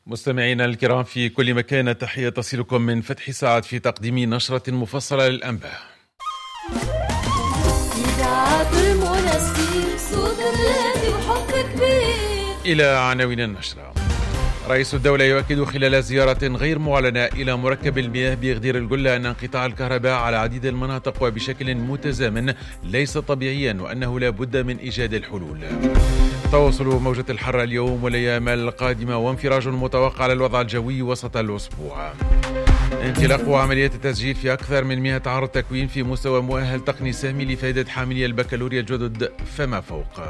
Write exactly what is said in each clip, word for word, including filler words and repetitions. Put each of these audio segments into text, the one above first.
مستمعينا الكرام في كل مكان، تحية تصلكم من فتح ساعة في تقديم نشرة مفصلة للأنباء. إلى عناوين النشرة. رئيس الدولة يؤكد خلال زيارة غير معلنة إلى مركب المياه بغدير الجلة أن انقطاع الكهرباء على عديد المناطق وبشكل متزامن ليس طبيعيا، وأنه لا بد من إيجاد الحلول. تواصل موجة الحر اليوم والأيام القادمة وانفراج متوقع على الوضع الجوي وسط الأسبوع. انطلاق عمليات التسجيل في أكثر من مئة عرض تكوين في مستوى مؤهل تقني سامي لفائدة حاملي البكالوريا الجدد فما فوق.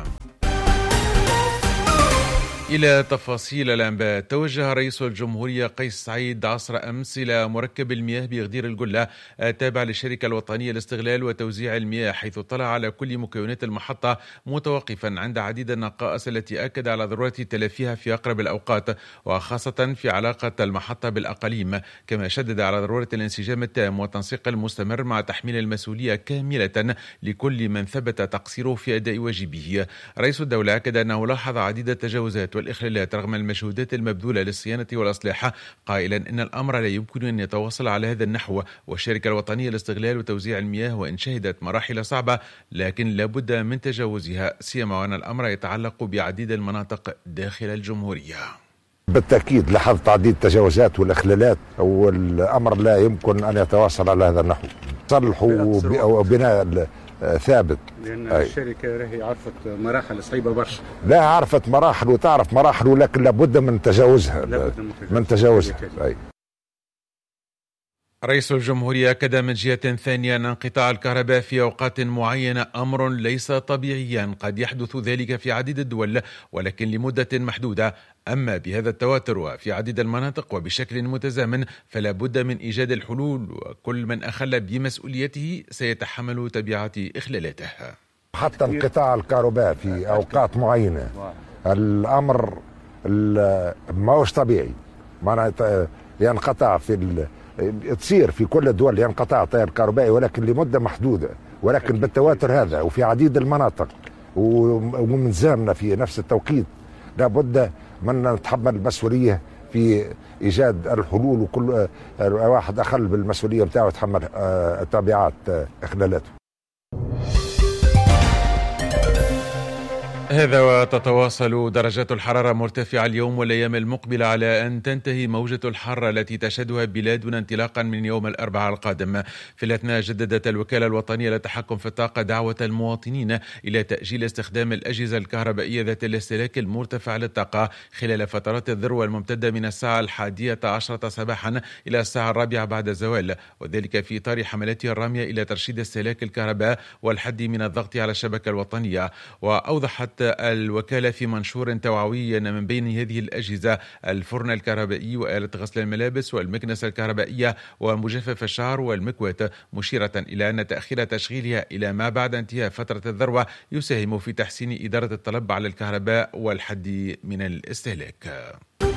إلى تفاصيل الأنباء. توجه رئيس الجمهورية قيس سعيد عصر أمس إلى مركب المياه بغدير الجلة التابع للشركة الوطنية لاستغلال وتوزيع المياه، حيث اطلع على كل مكونات المحطة متوقفا عند عديد النقائص التي أكد على ضرورة تلافيها في أقرب الأوقات، وخاصة في علاقة المحطة بالأقاليم. كما شدد على ضرورة الانسجام التام والتنسيق المستمر مع تحميل المسؤولية كاملة لكل من ثبت تقصيره في أداء واجبه. رئيس الدولة أكد أنه لاحظ عديد التجاوزات والإخلالات رغم المجهودات المبذولة للصيانة والإصلاح، قائلا إن الأمر لا يمكن أن يتواصل على هذا النحو، والشركة الوطنية لاستغلال وتوزيع المياه وإن شهدت مراحل صعبة لكن لابد من تجاوزها، سيما وأن الأمر يتعلق بعديد المناطق داخل الجمهورية. بالتأكيد لاحظت عديد التجاوزات والإخلالات، والأمر لا يمكن أن يتواصل على هذا النحو. صلح وبناء ثابت، لأن أي. الشركة راهي عرفت مراحل صعيبة برشا. لا عرفت مراحل وتعرف مراحل، ولكن لابد من تجاوزها من تجاوزها أي. رئيس الجمهورية أكد من جهة ثانية أن انقطاع الكهرباء في أوقات معينة أمر ليس طبيعيا، قد يحدث ذلك في عديد الدول ولكن لمدة محدودة. أما بهذا التواتر وفي عديد المناطق وبشكل متزامن فلا بد من إيجاد الحلول، وكل من أخل بمسؤوليته سيتحمل تبعات إخلالاته. حتى انقطاع الكهرباء في أوقات معينة الأمر ما هوش طبيعي، معناته ينقطع في تصير في كل الدول ينقطع التيار الكهربائي، ولكن لمدة محدودة، ولكن بالتواتر هذا وفي عديد المناطق ومن زامنا في نفس التوقيت لابد من نتحمل المسؤولية في إيجاد الحلول، وكل واحد أخل بالمسؤولية بتاعه يتحمل تبعات إخلالاته. هذا وتتواصل درجات الحرارة مرتفعة اليوم والأيام المقبلة على أن تنتهي موجة الحر التي تشهدها بلادنا انطلاقا من يوم الأربعاء القادم. في الأثناء جددت الوكالة الوطنية للتحكم في الطاقة دعوة المواطنين إلى تأجيل استخدام الأجهزة الكهربائية ذات الاستهلاك المرتفع للطاقة خلال فترات الذروة الممتدة من الساعة الحادية عشرة صباحا إلى الساعة الرابعة بعد الزوال، وذلك في إطار حملته الرامية إلى ترشيد استهلاك الكهرباء والحد من الضغط على الشبكة الوطنية. وأوضحت الوكالة في منشور توعوي أن من بين هذه الأجهزة الفرن الكهربائي وآلة غسل الملابس والمكنسة الكهربائية ومجفف الشعر والمكواة، مشيرة إلى أن تأخير تشغيلها إلى ما بعد انتهاء فترة الذروة يساهم في تحسين إدارة الطلب على الكهرباء والحد من الاستهلاك.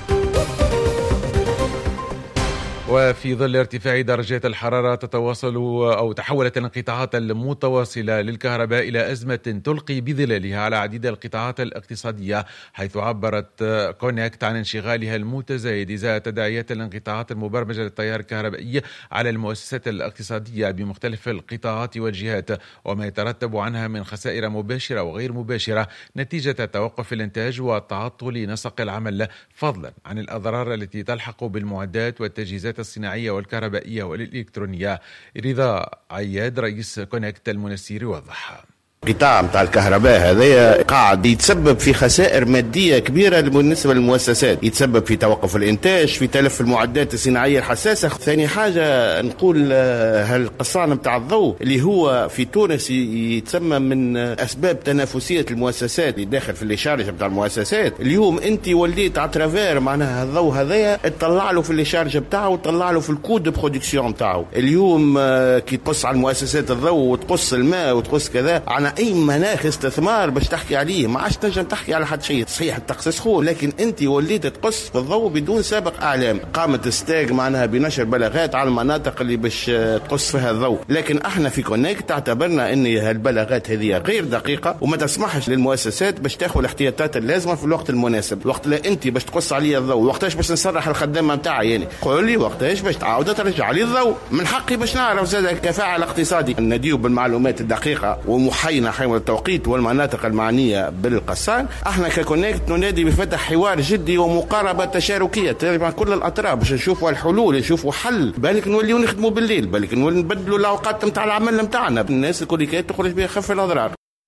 وفي ظل ارتفاع درجات الحرارة تتواصل أو تحولت الانقطاعات المتواصلة للكهرباء إلى أزمة تلقي بظلالها على عديد القطاعات الاقتصادية، حيث عبرت كونكت عن انشغالها المتزايد إزاء تداعيات الانقطاعات المبرمجة للتيار الكهربائي على المؤسسات الاقتصادية بمختلف القطاعات والجهات، وما يترتب عنها من خسائر مباشرة وغير مباشرة نتيجة توقف الإنتاج وتعطل نسق العمل، فضلا عن الأضرار التي تلحق بالمعدات والتجهيزات الصناعية والكهربائية والإلكترونية. رضا عياد رئيس كونكت المنسيري وضح: القطاع متاع الكهرباء هذايا قاعد يتسبب في خسائر مادية كبيرة بالنسبة للمؤسسات، يتسبب في توقف الإنتاج، في تلف المعدات الصناعية الحساسة. ثاني حاجة نقول هالقصان متاع الضوء اللي هو في تونس يتسمى من أسباب تنافسية المؤسسات اللي داخل في الليشارج متاع المؤسسات. اليوم أنت وليت عترافير معناها الضوء هذايا تطلع له في الليشارج بتاعه وتطلع له في الكود برودكسيون بتاعه. اليوم كي تقص على المؤسسات الضوء وتقص الماء وتقص كذا، عنا عندنا اي مناخ استثمار باش تحكي عليه، ما عادش تنجم تحكي على حد شيء. صحيح التقصي سخون، لكن انت وليت تقص في الضوء بدون سابق اعلام. قامت ستاج معناها بنشر بلاغات على المناطق اللي باش تقص فيها الضوء، لكن احنا في كونكت تعتبرنا ان هالبلاغات هذه غير دقيقه وما تسمحش للمؤسسات باش تاخذ الاحتياطات اللازمه في الوقت المناسب. وقت لا انت باش تقص عليا الضوء، وقتاش باش نصرح الخدامه نتاعي يعني قول لي وقتاش باش تعاود ترجع لي الضوء. من حقي باش نعرف زاد كفاعل اقتصادي، نديو بالمعلومات الدقيقه ومحينه حول التوقيت والمناطق المعنيه بالقصان. احنا ككونكت ننادي بفتح حوار جدي ومقاربه تشاركيه مع كل الاطراف باش نشوفوا الحلول، نشوفوا حل. بالك نوليو نخدموا بالليل، بالك نولي نبدلوا الاوقات نتاع العمل نتاعنا، الناس الكل كي تخرج بها خف الاضرار.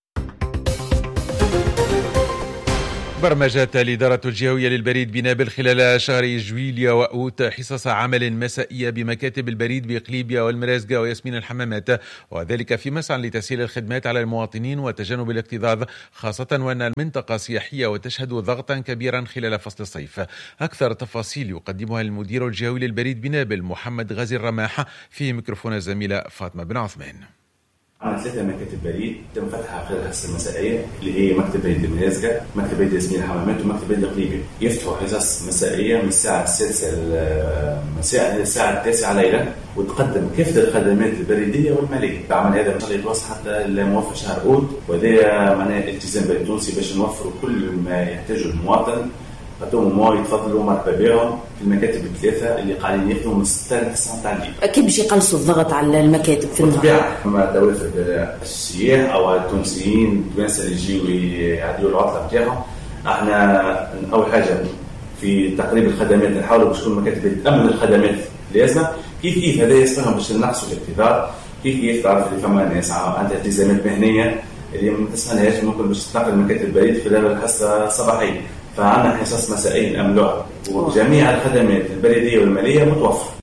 برمجت الإدارة الجهوية للبريد بنابل خلال شهر جويليا وأوت حصص عمل مسائية بمكاتب البريد بإقليبيا والمرازقة وياسمين الحمامات، وذلك في مسعى لتسهيل الخدمات على المواطنين وتجنب الاكتظاظ، خاصة وأن المنطقة سياحية وتشهد ضغطا كبيرا خلال فصل الصيف. أكثر تفاصيل يقدمها المدير الجهوي للبريد بنابل محمد غازي الرماح في ميكروفون الزميلة فاطمة بن عثمان. عندنا ثلاثة مكاتب بريد تم فتحها خلال الحصص المسائية، اللي هي مكتب بريد المرازقة، مكتب بريد ياسمين الحمامات، ومكتب بريد الإقليبي. يفتحوا حصص مسائية من الساعة السادسة مساء للساعة التاسعة ليلا، وتقدم كافة الخدمات البريدية والمالية. العمل هذا إن شاء الله يتواصل حتى لموافق شهر أوت، وهذا معناه التزام بالتونسي باش نوفروا كل ما يحتاجه المواطن. قدموا ما يتفضلوا مرحبا بهم في المكاتب الثلاثه اللي قاعدين يخدموا من ستة لتسعة تاع الليل. اكيد باش يقلصوا الضغط على المكاتب في النهار. بالطبيعه كما توافد السياح او التونسيين التوانسه اللي يجيو يعديوا العطله نتاعهم. احنا اول حاجه في تقريب الخدمات نحاولوا باش تكون المكاتب تامن الخدمات اللازمه. كيف كيف هذا يسمحهم باش نقصوا الاكتظاظ. كيف كيف تعرف اللي فما ناس عندها التزامات مهنيه اللي ما تسمحلهاش ممكن باش تنقل المكاتب البريد خلال الحصه الصباحيه. فعندنا حصص مسائية نأملوها، وجميع الخدمات البريدية والمالية متوفرة.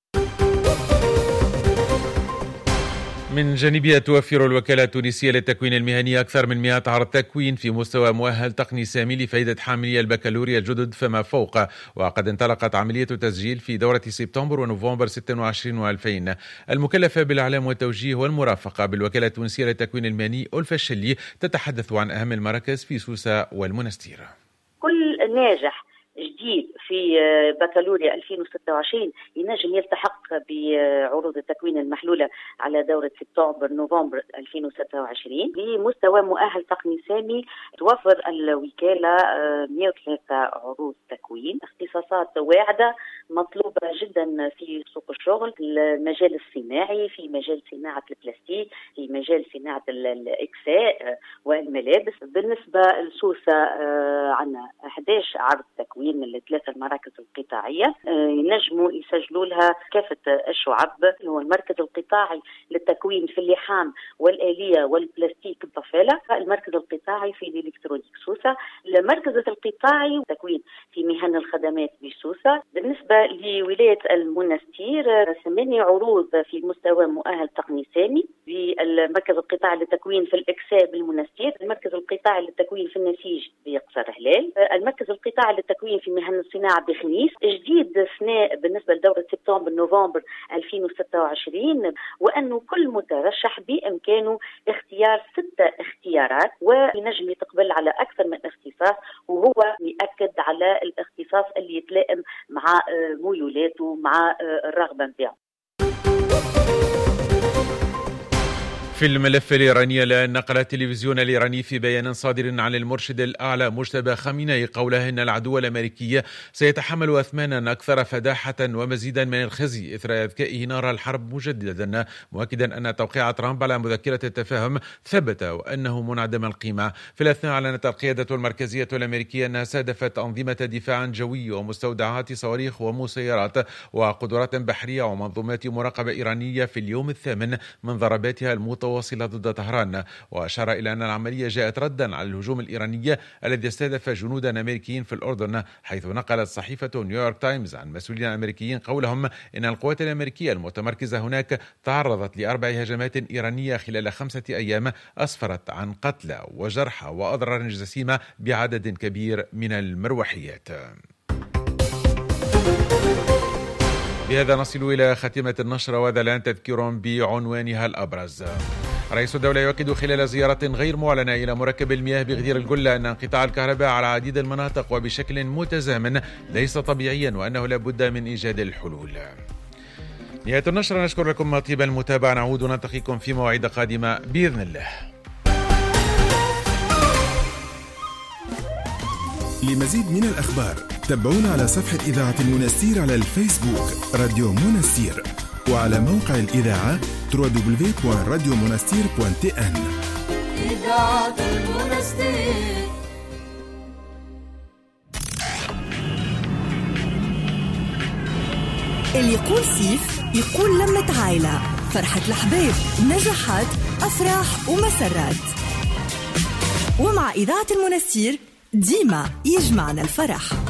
من جانبها توفر الوكالة التونسية للتكوين المهني أكثر من مئة عرض تكوين في مستوى مؤهل تقني سامي لفائدة حاملي البكالوريا الجدد فما فوق، وقد انطلقت عملية التسجيل في دورة سبتمبر ونوفمبر ستة وعشرين وألفين. المكلفة بالإعلام والتوجيه والمرافقة بالوكالة التونسية للتكوين المهني ألفة الشلي تتحدث عن أهم المراكز في سوسة والمنستير. كل ناجح جديد في بكالوريا ألفين وستة وعشرين ينجم يلتحق بعروض التكوين المحلولة على دورة سبتمبر نوفمبر ألفين وستة وعشرين بمستوى مؤهل تقني سامي. توفر الوكالة مئة وثلاثة عروض تكوين، اختصاصات واعدة مطلوبة جدا في سوق الشغل، المجال الصناعي، في مجال صناعة البلاستيك، في مجال صناعة الإكساء والملابس. بالنسبة لسوسة عندنا أحد عشر عرض تكوين من الثلاثة المراكز القطاعية ينجموا يسجلوا لها كافة الشعب. هو المركز القطاعي للتكوين في اللحام والآلية والبلاستيك الطفالة، المركز القطاعي في الإلكترونيك سوسة، المركز القطاعي للتكوين في مهن الخدمات بسوسة. بالنسبة لولاية المنستير ثمانية عروض في مستوى مؤهل تقني سامي، بالمركز القطاعي للتكوين في الإكساء بالمنستير، المركز القطاعي للتكوين في النسيج بقصر هلال، المركز القطاعي للتكوين في مهن الصناعة بخنيس. جديد اثناء بالنسبة لدورة سبتمبر نوفمبر ألفين وستة وعشرين وأنه كل مترشح بإمكانه اختيار ستة اختيارات وينجم يتقبل على أكثر من اختصاص، وهو يأكد على الاختصاص اللي يتلائم مع ميولاته مع الرغبة نتاعو. في الملف الإيراني، الآن نقل التلفزيون الإيراني في بيان صادر عن المرشد الأعلى مجتبى خامنئي قوله إن العدو الأمريكي سيتحمل أثمانا أكثر فداحة ومزيدا من الخزي إثر إذكائه نار الحرب مجددا، مؤكدا أن توقيع ترامب على مذكرة التفاهم ثبت وأنه منعدم القيمة. في الأثناء أعلنت القيادة المركزية الأمريكية أنها استهدفت أنظمة دفاع جوي ومستودعات صواريخ ومسيرات وقدرات بحرية ومنظومات مراقبة إيرانية في اليوم الثامن من ضرباتها المتواصلة واصلة ضد طهران، وأشار إلى أن العملية جاءت ردا على الهجوم الإيراني الذي استهدف جنودا أمريكيين في الأردن، حيث نقلت صحيفة نيويورك تايمز عن مسؤولين أمريكيين قولهم إن القوات الأمريكية المتمركزة هناك تعرضت لأربع هجمات إيرانية خلال خمسة أيام أسفرت عن قتلى وجرحى وأضرار جسيمة بعدد كبير من المروحيات. بهذا نصل إلى خاتمة النشرة، وهذا الآن تذكير بعنوانها الأبرز. رئيس الدولة يؤكد خلال زيارة غير معلنة إلى مركب المياه بغدير الجلة أن انقطاع الكهرباء على عديد المناطق وبشكل متزامن ليس طبيعيا وأنه لا بد من إيجاد الحلول. نهاية النشرة، نشكر لكم طيب المتابعة، نعود ونلتقيكم في مواعيد قادمة بإذن الله. لمزيد من الأخبار تابعونا على صفحة إذاعة المنستير على الفيسبوك راديو منستير، وعلى موقع الإذاعة دبليو دبليو دبليو دوت راديو منستير دوت تي إن. إذاعة المنستير. اللي يقول سيف يقول لمة عائلة، فرحة الأحباب، نجاحات، أفراح ومسرات. ومع إذاعة المنستير ديما يجمعنا الفرح.